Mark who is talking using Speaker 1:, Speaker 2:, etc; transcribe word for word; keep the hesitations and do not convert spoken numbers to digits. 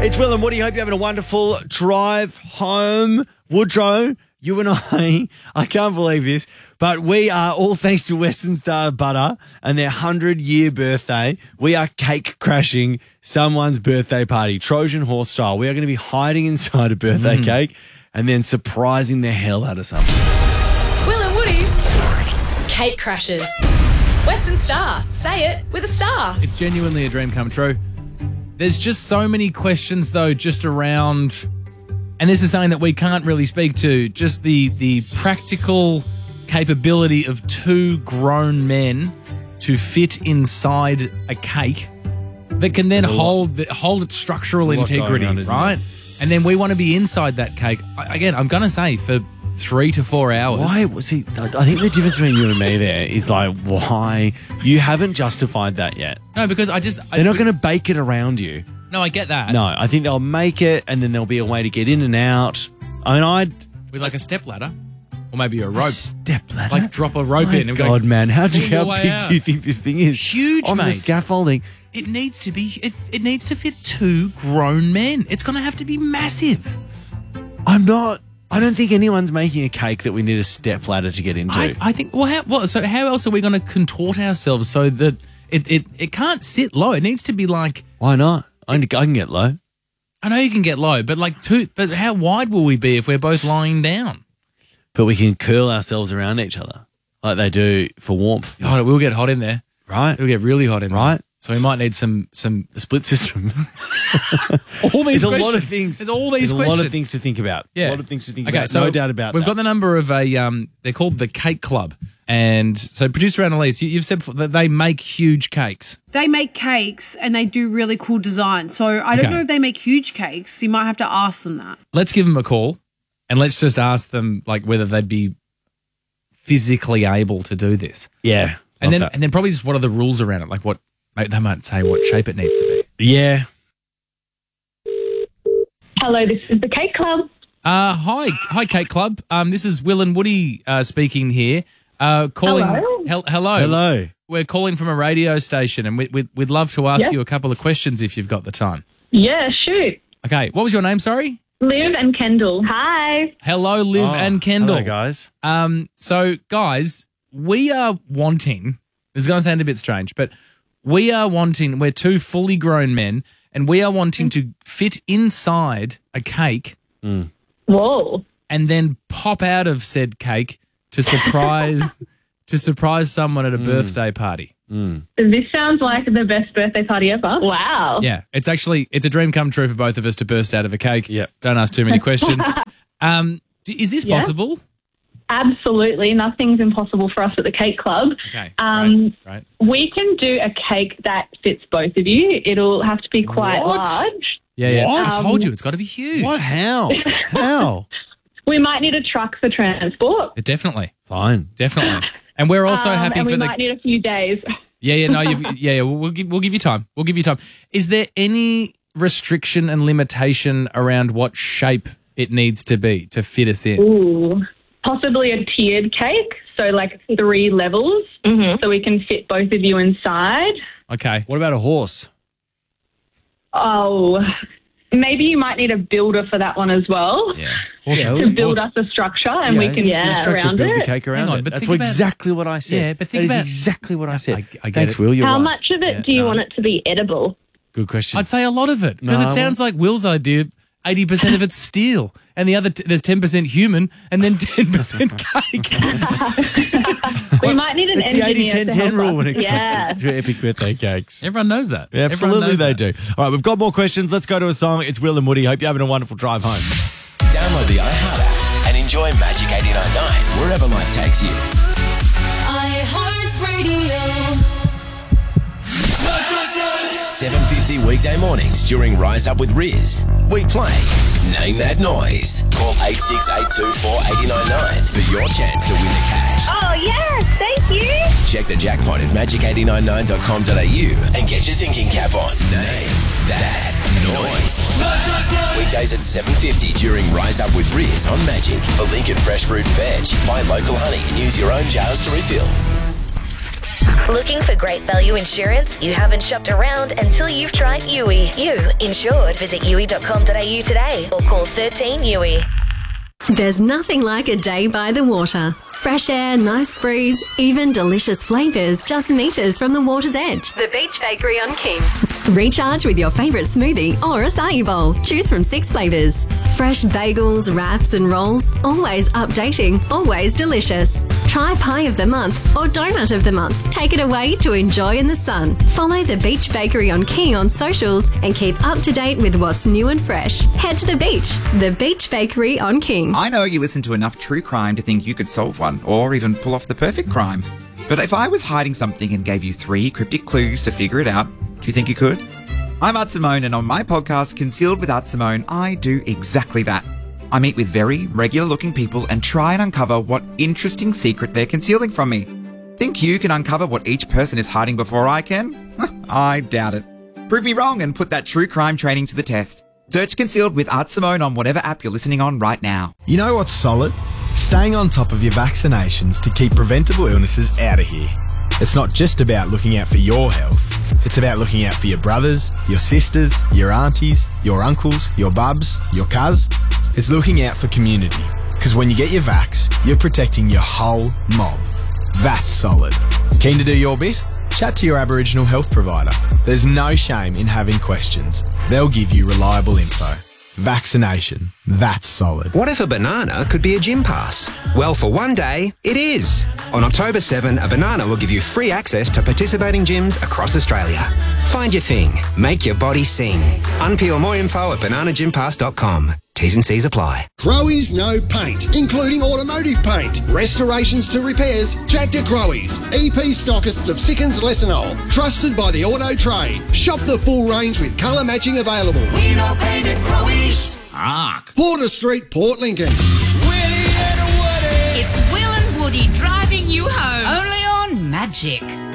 Speaker 1: It's Will and Woody. Hope you're having a wonderful drive home. Woodrow, you and I, I can't believe this, but we are, all thanks to Western Star Butter and their hundred-year birthday, we are cake crashing someone's birthday party, Trojan horse style. We are going to be hiding inside a birthday mm. cake and then surprising the hell out of something.
Speaker 2: Will and Woody's Cake Crashers. Western Star. Say it with a star.
Speaker 3: It's genuinely a dream come true. There's just so many questions, though, just around, and this is something that we can't really speak to, just the the practical capability of two grown men to fit inside a cake that can then hold the, hold its structural integrity, on, right? It? And then we want to be inside that cake. Again, I'm going to say for three to four hours.
Speaker 1: Why? See, I think the difference between you and me there is like, why? You haven't justified that yet.
Speaker 3: No, because I just...
Speaker 1: They're
Speaker 3: I,
Speaker 1: not going to bake it around you.
Speaker 3: No, I get that.
Speaker 1: No, I think they'll make it and then there'll be a way to get in and out. I mean, I'd...
Speaker 3: With like a step ladder. Or maybe a rope.
Speaker 1: A step ladder?
Speaker 3: Like drop a rope
Speaker 1: My
Speaker 3: in and go...
Speaker 1: God, man, how, do you, how big
Speaker 3: out.
Speaker 1: do you think this thing is?
Speaker 3: Huge,
Speaker 1: On
Speaker 3: mate.
Speaker 1: the scaffolding.
Speaker 3: It needs to be... It, it needs to fit two grown men. It's going to have to be massive.
Speaker 1: I'm not... I don't think anyone's making a cake that we need a step ladder to get into.
Speaker 3: I, I think... Well, how, well, so how else are we going to contort ourselves so that it, it, it can't sit low? It needs to be like...
Speaker 1: Why not? I can, I can get low.
Speaker 3: I know you can get low, but like two... But how wide will we be if we're both lying down?
Speaker 1: But we can curl ourselves around each other like they do for warmth.
Speaker 3: Oh, it will get hot in there.
Speaker 1: Right.
Speaker 3: It'll get really hot in there.
Speaker 1: Right.
Speaker 3: So we might need some... some
Speaker 1: a split system.
Speaker 3: all these
Speaker 1: There's
Speaker 3: questions.
Speaker 1: a lot of things.
Speaker 3: There's all these
Speaker 1: There's
Speaker 3: questions.
Speaker 1: a lot of things to think about.
Speaker 3: Yeah.
Speaker 1: A lot of things to think
Speaker 3: okay,
Speaker 1: about.
Speaker 3: So
Speaker 1: no doubt about
Speaker 3: we've
Speaker 1: that.
Speaker 3: We've got the number of a... Um, they're called the Cake Club. And so producer Annalise, you, you've said before that they make huge cakes.
Speaker 4: They make cakes and they do really cool designs. So I don't
Speaker 3: Okay.
Speaker 4: know if they make huge cakes. You might have to ask them that.
Speaker 3: Let's give them a call and let's just ask them like whether they'd be physically able to do this.
Speaker 1: Yeah.
Speaker 3: And then
Speaker 1: that.
Speaker 3: and then probably just what are the rules around it? Like what they might say what shape it needs to be.
Speaker 1: Yeah.
Speaker 5: Hello, this is the Cake Club.
Speaker 3: Uh, hi, hi, Cake Club. Um, this is Will and Woody uh, speaking here. Uh, calling.
Speaker 5: Hello.
Speaker 3: Hel- hello.
Speaker 1: Hello.
Speaker 3: We're calling from a radio station, and we, we, we'd love to ask
Speaker 5: Yep.
Speaker 3: you a couple of questions if you've got the time.
Speaker 5: Yeah, shoot.
Speaker 3: Okay, what was your name? Sorry.
Speaker 5: Liv and Kendall. Hi.
Speaker 3: Hello, Liv
Speaker 1: Oh,
Speaker 3: and Kendall.
Speaker 1: Hello, guys.
Speaker 3: Um, so, guys, we are wanting. This is going to sound a bit strange, but we are wanting. We're two fully grown men, and we are wanting to fit inside a cake
Speaker 1: Mm.
Speaker 5: Whoa.
Speaker 3: and then pop out of said cake to surprise to surprise someone at a birthday party.
Speaker 1: Mm.
Speaker 5: This sounds like the best birthday party ever. Wow.
Speaker 3: Yeah, it's actually it's a dream come true for both of us to burst out of a cake.
Speaker 1: Yep.
Speaker 3: Don't ask too many questions. um, d- is this
Speaker 5: Yeah.
Speaker 3: possible?
Speaker 5: Absolutely. Nothing's impossible for us at the Cake Club.
Speaker 3: Okay.
Speaker 5: Um,
Speaker 3: right, right.
Speaker 5: We can do a cake that fits both of you. It'll have to be quite
Speaker 1: What?
Speaker 5: large.
Speaker 3: Yeah, yeah.
Speaker 1: What?
Speaker 3: I told you it's got to be huge.
Speaker 1: What? How? How?
Speaker 5: We might need a truck for transport.
Speaker 3: Yeah, definitely,
Speaker 1: Fine.
Speaker 3: definitely. And we're also
Speaker 5: Um,
Speaker 3: happy
Speaker 5: and
Speaker 3: for
Speaker 5: we
Speaker 3: the.
Speaker 5: might need a few days.
Speaker 3: Yeah, yeah, no, you've, yeah, yeah. We'll, we'll give we'll give you time. We'll give you time. Is there any restriction and limitation around what shape it needs to be to fit us in?
Speaker 5: Ooh. Possibly a tiered cake, so like three levels,
Speaker 6: Mm-hmm.
Speaker 5: so we can fit both of you inside.
Speaker 3: Okay.
Speaker 1: What about a horse?
Speaker 5: Oh, maybe you might need a builder for that one as well.
Speaker 3: Yeah.
Speaker 1: Yeah,
Speaker 5: To build
Speaker 1: horse.
Speaker 5: us a structure and we can
Speaker 6: yeah,
Speaker 5: yeah,
Speaker 1: Structure,
Speaker 5: around
Speaker 1: build the
Speaker 5: it.
Speaker 1: cake around
Speaker 3: Hang on,
Speaker 1: it.
Speaker 3: but
Speaker 1: That's
Speaker 3: think
Speaker 1: what
Speaker 3: about-
Speaker 1: exactly what I said.
Speaker 3: Yeah, but think
Speaker 1: that is
Speaker 3: about-
Speaker 1: exactly what I said.
Speaker 3: I- I get
Speaker 1: Thanks,
Speaker 3: it.
Speaker 1: Will. You're
Speaker 6: How
Speaker 1: right.
Speaker 6: much of it
Speaker 3: Yeah,
Speaker 6: do you
Speaker 3: no.
Speaker 6: want it to be edible?
Speaker 1: Good question.
Speaker 3: I'd say a lot of it because
Speaker 1: No.
Speaker 3: it sounds like Will's idea. Eighty percent of it's steel, and the other t- there's ten percent human, and then ten percent cake.
Speaker 5: We might need an
Speaker 1: It's the
Speaker 5: engineer
Speaker 1: eighty ten
Speaker 5: to
Speaker 1: ten
Speaker 5: help
Speaker 1: rule
Speaker 5: us.
Speaker 1: when it comes
Speaker 6: Yeah.
Speaker 1: to, to epic birthday cakes.
Speaker 3: Everyone knows that.
Speaker 1: Yeah,
Speaker 3: Everyone
Speaker 1: absolutely
Speaker 3: knows
Speaker 1: they
Speaker 3: that.
Speaker 1: do. All right, we've got more questions. Let's go to a song. It's Will and Woody. Hope you're having a wonderful drive home.
Speaker 7: Download the iHeart app and enjoy Magic eighty-nine point nine wherever life takes you.
Speaker 2: iHeartRadio.
Speaker 7: seven fifty weekday mornings during Rise Up with Riz. We play Name That Noise. Call eight six eight two four eight nine nine for your chance to win the cash.
Speaker 6: Oh, yes, thank you.
Speaker 7: Check the jackpot at magic eight nine nine dot com dot a u and get your thinking cap on. Name That Noise. Weekdays at seven fifty during Rise Up with Riz on Magic. For Lincoln Fresh Fruit and Veg, buy local honey and use your own jars to refill.
Speaker 8: Looking for great value insurance? You haven't shopped around until you've tried U I. You insured. Visit U I dot com dot a u today or call thirteen U I.
Speaker 9: There's nothing like a day by the water. Fresh air, nice breeze, even delicious flavours just metres from the water's edge. The Beach Bakery on King. Recharge with your favourite smoothie or acai bowl. Choose from six flavours. Fresh bagels, wraps and rolls. Always updating, always delicious. Try Pie of the Month or Donut of the Month. Take it away to enjoy in the sun. Follow the Beach Bakery on King on socials and keep up to date with what's new and fresh. Head to the beach. The Beach Bakery on King.
Speaker 10: I know you listen to enough true crime to think you could solve one or even pull off the perfect crime. But if I was hiding something and gave you three cryptic clues to figure it out, do you think you could? I'm Art Simone, and on my podcast, Concealed with Art Simone, I do exactly that. I meet with very regular-looking people and try and uncover what interesting secret they're concealing from me. Think you can uncover what each person is hiding before I can? I doubt it. Prove me wrong and put that true crime training to the test. Search Concealed with Art Simone on whatever app you're listening on right now.
Speaker 11: You know what's solid? Staying on top of your vaccinations to keep preventable illnesses out of here. It's not just about looking out for your health. It's about looking out for your brothers, your sisters, your aunties, your uncles, your bubs, your cuz. It's looking out for community. Because when you get your vax, you're protecting your whole mob. That's solid. Keen to do your bit? Chat to your Aboriginal health provider. There's no shame in having questions. They'll give you reliable info. Vaccination. That's solid.
Speaker 12: What if a banana could be a gym pass? Well, for one day, it is. On October seventh, a banana will give you free access to participating gyms across Australia. Find your thing. Make your body sing. Unpeel more info at banana gym pass dot com. T's and C's apply.
Speaker 13: Growies know paint, including automotive paint, restorations to repairs. Chat to Growies, E P stockists of Sickens Lessenol, trusted by the auto trade. Shop the full range with colour matching available.
Speaker 14: We know paint at Growies.
Speaker 13: Arc. Porter Street, Port Lincoln.
Speaker 14: Willie and Woody. It's Will and Woody driving you home. Only on Magic.